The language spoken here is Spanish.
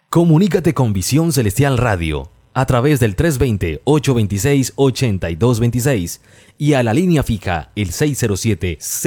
Comunícate con Visión Celestial Radio a través del 320-826-8226 y a la línea fija el 607